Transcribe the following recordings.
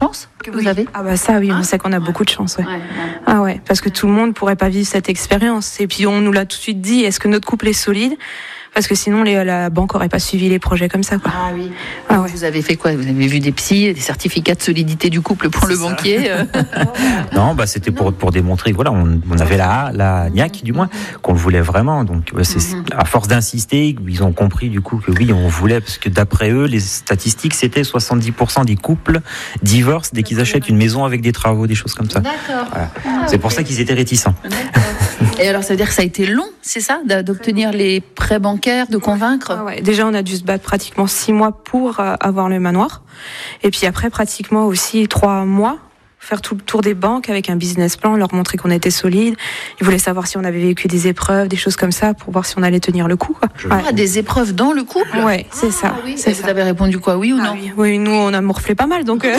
chance que vous avez. Ah bah ça oui, on sait qu'on a beaucoup de chance. Ouais. Ah ouais, parce que tout le monde pourrait pas vivre cette expérience. Et puis on nous l'a tout de suite dit, est-ce que notre couple est solide ? Parce que sinon, la banque aurait pas suivi les projets comme ça, quoi. Ah oui. Ah ouais. Vous avez fait quoi ? Vous avez vu des psys, des certificats de solidité du couple pour le banquier Non, c'était pour démontrer, voilà, on avait la niaque, du moins, qu'on le voulait vraiment. Donc, c'est à force d'insister, ils ont compris, du coup, que oui, on voulait, parce que d'après eux, les statistiques, c'était 70% des couples divorcent dès qu'ils achètent une maison avec des travaux, des choses comme ça. D'accord. Voilà. C'est pour ça qu'ils étaient réticents. Et alors, ça veut dire que ça a été long, c'est ça, d'obtenir les prêts bancaires, de convaincre ? Ah ouais. Déjà, on a dû se battre pratiquement 6 mois pour avoir le manoir. Et puis après, pratiquement aussi 3 mois, faire tout le tour des banques avec un business plan, leur montrer qu'on était solide. Ils voulaient savoir si on avait vécu des épreuves, des choses comme ça, pour voir si on allait tenir le coup, quoi. Ah, des épreuves dans le couple ? Ouais, c'est ça. Oui. C'est vous ça. avez répondu quoi, oui ou non ? Oui, nous, on a morflé pas mal, donc...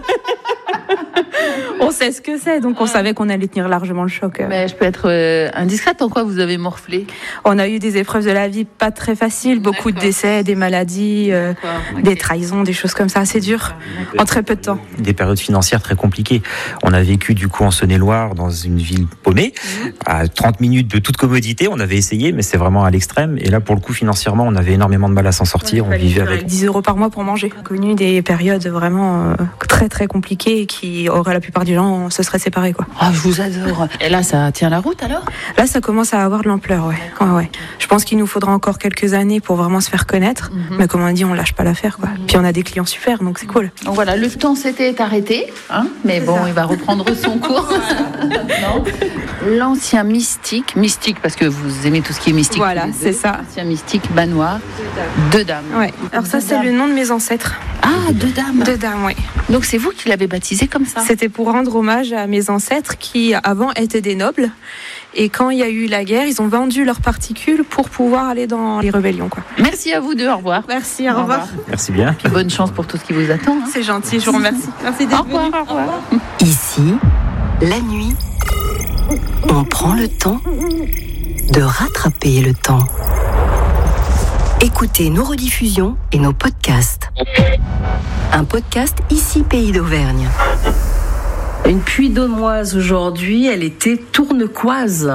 on sait ce que c'est, donc on savait qu'on allait tenir largement le choc. Mais je peux être indiscrète, en quoi vous avez morflé ? On a eu des épreuves de la vie pas très faciles, beaucoup de décès, des maladies, des trahisons, des choses comme ça, assez dur, en très peu de temps. Des périodes financières très compliquées. On a vécu du coup en Saône-et-Loire, dans une ville paumée, à 30 minutes de toute commodité. On avait essayé, mais c'est vraiment à l'extrême. Et là, pour le coup, financièrement, on avait énormément de mal à s'en sortir. On vivait avec 10 € par mois pour manger. On a connu des périodes vraiment très très compliquées qui auraient la plupart des gens se seraient séparés, quoi. Ah, je vous adore. Et là, ça tient la route alors ? Là, ça commence à avoir de l'ampleur, ouais. Je pense qu'il nous faudra encore quelques années pour vraiment se faire connaître. Mais comme on dit, on lâche pas l'affaire, quoi. Puis on a des clients super, donc c'est cool. Donc voilà, le temps s'était arrêté, mais bon, il va reprendre son cours. Non. L'ancien mystique parce que vous aimez tout ce qui est mystique. Voilà, c'est ça. L'ancien mystique Banois, Deux Dames. Ouais. Alors ça, c'est le nom de mes ancêtres. Ah, Deux Dames. Deux Dames, oui. Donc c'est vous qui l'avez baptisé comme ça ? C'était pour rendre hommage à mes ancêtres qui, avant, étaient des nobles. Et quand il y a eu la guerre, ils ont vendu leurs particules pour pouvoir aller dans les rébellions, quoi. Merci à vous deux, au revoir. Merci, au revoir. Merci bien. Puis bonne chance pour tout ce qui vous attend. C'est gentil, je vous remercie. Merci d'être venu. Au revoir. Ici, la nuit, on prend le temps de rattraper le temps. Écoutez nos rediffusions et nos podcasts. Un podcast Ici Pays d'Auvergne. Une Puy-d'Aumoise aujourd'hui, elle était tournecoise.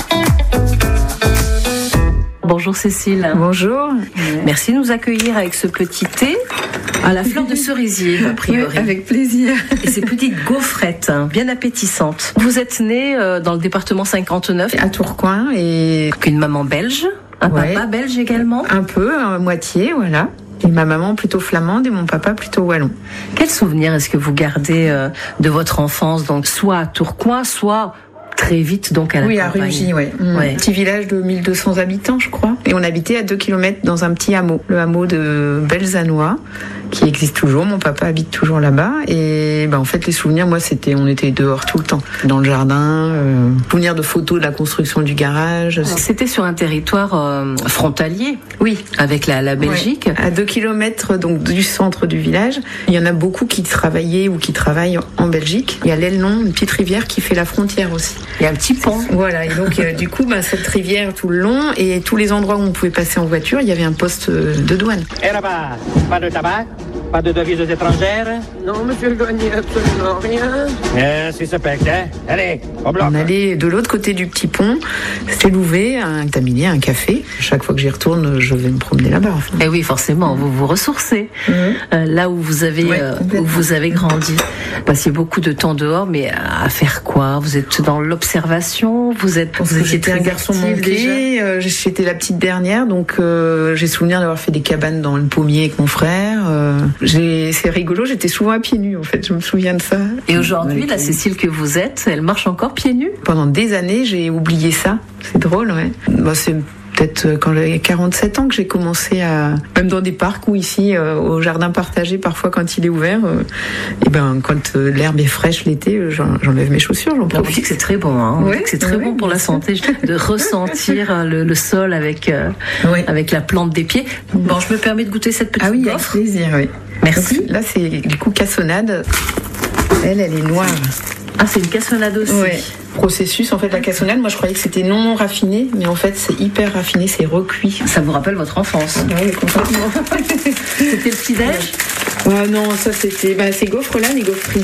Bonjour Cécile. Bonjour. Merci de nous accueillir avec ce petit thé à la fleur de cerisier, a priori. Oui, avec plaisir. Et ces petites gaufrettes, bien appétissantes. Vous êtes née dans le département 59. À Tourcoing et... Une maman belge, un papa belge également. Un peu, à moitié, voilà. Et ma maman plutôt flamande et mon papa plutôt wallon. Quel souvenir est-ce que vous gardez de votre enfance, donc soit à Tourcoing, soit très vite donc à la campagne? Oui, à Rugy, ouais. Petit village de 1200 habitants, je crois. Et on habitait à 2 km dans un petit hameau, le hameau de Belzanois, qui existe toujours. Mon papa habite toujours là-bas. Et en fait, les souvenirs, moi, on était dehors tout le temps, dans le jardin. Souvenirs de photos de la construction du garage. C'était sur un territoire frontalier, oui, avec la Belgique. Ouais. À 2 km donc du centre du village. Il y en a beaucoup qui travaillaient ou qui travaillent en Belgique. Il y a l'Elnon, une petite rivière qui fait la frontière aussi. Il y a un petit pont. Voilà, et donc du coup, cette rivière tout le long et tous les endroits où on pouvait passer en voiture, il y avait un poste de douane. Et là-bas, pas de tabac, pas de devises étrangères? Non, monsieur le douanier, absolument rien. Si ça pète, hein? Allez, au bloc. On allait de l'autre côté du petit pont, c'est Louvet, un taminier, un café. Chaque fois que j'y retourne, je vais me promener là-bas. Enfin. Et oui, forcément, vous vous ressourcez là où vous avez grandi. Passiez beaucoup de temps dehors, mais à faire quoi? Vous êtes dans l'observation? J'étais un garçon manqué. J'étais la petite dernière, donc j'ai souvenir d'avoir fait des cabanes dans le pommier avec mon frère. C'est rigolo, j'étais souvent à pieds nus en fait, je me souviens de ça. Et aujourd'hui, la Cécile que vous êtes, elle marche encore pieds nus? Pendant des années, j'ai oublié ça. C'est drôle, ouais. C'est peut-être quand j'avais 47 ans que j'ai commencé même dans des parcs ou ici au jardin partagé, parfois quand il est ouvert, quand l'herbe est fraîche l'été, j'enlève mes chaussures, j'en profite. On dit que c'est très bon, hein. On dit que c'est très bon pour la santé de ressentir le sol avec la plante des pieds. Bon, je me permets de goûter cette petite gaufre. Avec plaisir, oui. Merci. Donc, là, c'est du coup cassonade. Elle est noire. Ah, c'est une cassonade aussi. Ouais. Processus, en fait, la cassonade, moi je croyais que c'était non raffiné, mais en fait c'est hyper raffiné, c'est recuit. Ça vous rappelle votre enfance? Oui, complètement. C'était le petit-déj? Non, ça c'était ces gaufres-là, les gaufres frites,